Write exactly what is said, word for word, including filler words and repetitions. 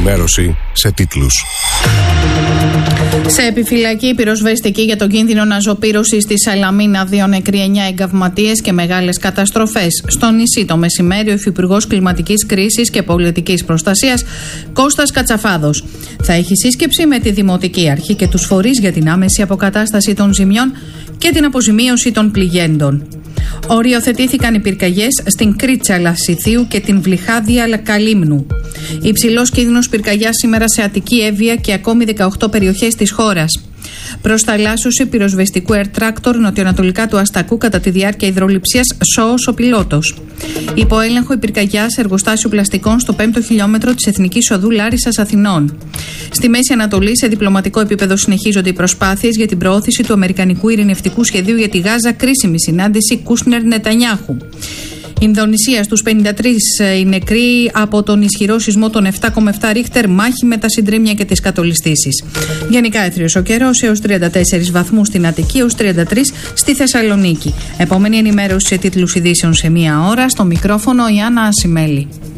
ενημέρωση σε τίτλους. Σε επιφυλακή πυροσβεστική για τον κίνδυνο ναζοπύρωσης στη Σαλαμίνα, δύο νεκροί, εννιά εγκαυματίες και μεγάλες καταστροφές. Στο νησί το μεσημέρι, ο Υφυπουργός Κλιματικής Κρίσης και Πολιτικής Προστασίας, Κώστας Κατσαφάδος, θα έχει σύσκεψη με τη Δημοτική Αρχή και τους φορείς για την άμεση αποκατάσταση των ζημιών και την αποζημίωση των πληγέντων. Οριοθετήθηκαν οι πυρκαγιές στην Κρίτσα Λασιθίου και την Βλυχάδια Καλύμνου. Υψηλός κίνδυνος πυρκαγιάς σήμερα σε Αττική, Εύβοια και ακόμη δεκαοκτώ περιοχές της χώρας. Προσταλάσσωση πυροσβεστικού Air Tractor νοτιοανατολικά του Αστακού κατά τη διάρκεια υδρολειψίας σώος ο πιλότος. Υποέλεγχο η πυρκαγιά σε εργοστάσιο πλαστικών στο πέμπτο χιλιόμετρο της Εθνικής Οδού Λάρισσας Αθηνών. Στη Μέση Ανατολή, σε διπλωματικό επίπεδο, συνεχίζονται οι προσπάθειες για την προώθηση του Αμερικανικού ειρηνευτικού σχεδίου για τη Γάζα, κρίσιμη συνάντηση Κούσνερ-Νετανιάχου. Ινδονησία, στους πενήντα τρεις οι νεκροί από τον ισχυρό σεισμό των επτά κόμμα επτά ρίχτερ, μάχη με τα συντρίμμια και τις κατολιστήσεις. Γενικά έθριος ο καιρός, έως τριάντα τέσσερις βαθμούς στην Αττική, έως τριάντα τρεις στη Θεσσαλονίκη. Επόμενη ενημέρωση σε τίτλους ειδήσεων σε μία ώρα. Στο μικρόφωνο η Άννα Ασημέλη.